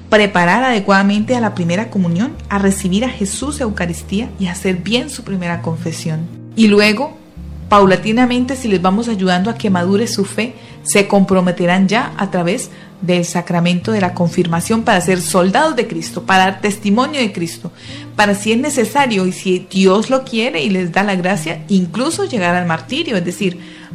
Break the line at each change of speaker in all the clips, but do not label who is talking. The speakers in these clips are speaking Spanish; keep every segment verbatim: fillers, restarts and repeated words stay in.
preparar adecuadamente a la primera comunión, a recibir a Jesús Eucaristía y a hacer bien su primera confesión. Y luego, paulatinamente, si les vamos ayudando a que madure su fe, se comprometerán ya a través del sacramento de la confirmación para ser soldados de Cristo, para dar testimonio de Cristo, para, si es necesario y si Dios lo quiere y les da la gracia, incluso llegar al martirio, es decir,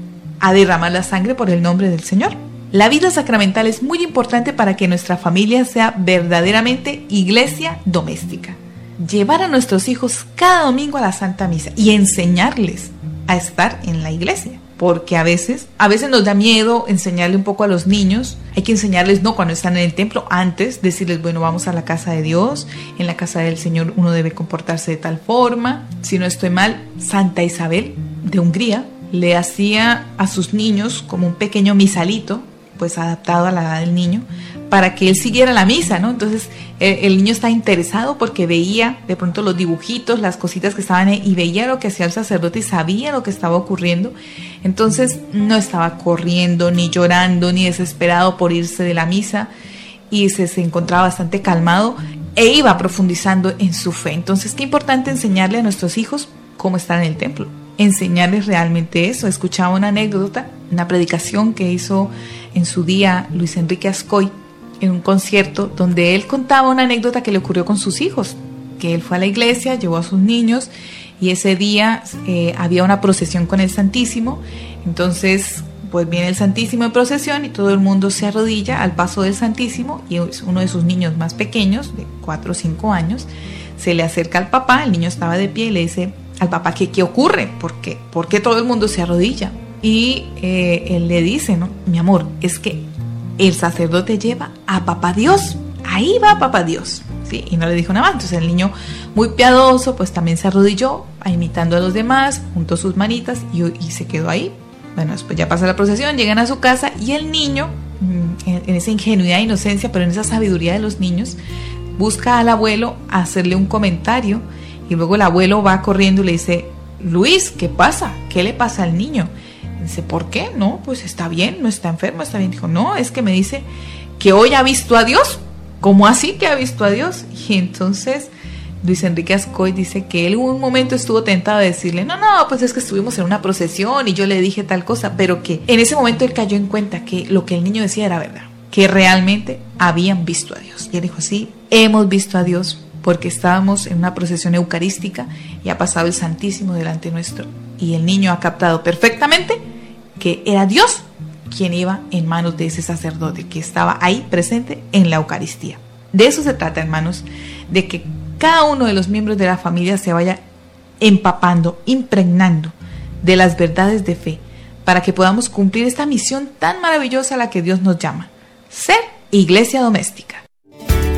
a derramar la sangre por el nombre del Señor. La vida sacramental es muy importante para que nuestra familia sea verdaderamente iglesia doméstica. Llevar a nuestros hijos cada domingo a la Santa Misa y enseñarles a estar en la iglesia. Porque a veces, a veces nos da miedo enseñarle un poco a los niños. Hay que enseñarles, no cuando están en el templo, antes decirles, bueno, vamos a la casa de Dios, en la casa del Señor uno debe comportarse de tal forma. Si no estoy mal, Santa Isabel de Hungría le hacía a sus niños como un pequeño misalito, pues adaptado a la edad del niño, para que él siguiera la misa, ¿no? Entonces el, el niño está interesado porque veía de pronto los dibujitos, las cositas que estaban ahí, y veía lo que hacía el sacerdote y sabía lo que estaba ocurriendo. Entonces no estaba corriendo, ni llorando, ni desesperado por irse de la misa, y se, se encontraba bastante calmado e iba profundizando en su fe. Entonces, qué importante enseñarle a nuestros hijos cómo estar en el templo, enseñarles realmente eso. Escuchaba una anécdota, una predicación que hizo en su día Luis Enrique Ascoy en un concierto, donde él contaba una anécdota que le ocurrió con sus hijos, que él fue a la iglesia, llevó a sus niños, y ese día eh, había una procesión con el Santísimo. Entonces pues viene el Santísimo en procesión y todo el mundo se arrodilla al paso del Santísimo, y uno de sus niños más pequeños, de cuatro o cinco años, se le acerca al papá. El niño estaba de pie y le dice al papá que qué ocurre, ¿por qué? ¿Por qué todo el mundo se arrodilla? Y eh, él le dice, no, mi amor, es que el sacerdote lleva a papá Dios, ahí va papá Dios, ¿sí? Y no le dijo nada más. Entonces el niño, muy piadoso, pues también se arrodilló, imitando a los demás, juntó sus manitas y, y se quedó ahí. Bueno, después ya pasa la procesión, llegan a su casa, y el niño, en, en esa ingenuidad e inocencia, pero en esa sabiduría de los niños, busca al abuelo a hacerle un comentario, y luego el abuelo va corriendo y le dice, Luis, ¿qué pasa? ¿Qué le pasa al niño? Dice, ¿por qué? No, pues está bien, no está enfermo, está bien. Dijo, no, es que me dice que hoy ha visto a Dios. ¿Cómo así que ha visto a Dios? Y entonces Luis Enrique Ascoy dice que él un momento estuvo tentado de decirle, no, no, pues es que estuvimos en una procesión y yo le dije tal cosa, pero que en ese momento él cayó en cuenta que lo que el niño decía era verdad, que realmente habían visto a Dios. Y él dijo, sí, hemos visto a Dios, porque estábamos en una procesión eucarística y ha pasado el Santísimo delante nuestro, y el niño ha captado perfectamente que era Dios quien iba en manos de ese sacerdote que estaba ahí presente en la Eucaristía. De eso se trata, hermanos, de que cada uno de los miembros de la familia se vaya empapando, impregnando de las verdades de fe, para que podamos cumplir esta misión tan maravillosa a la que Dios nos llama, ser iglesia doméstica.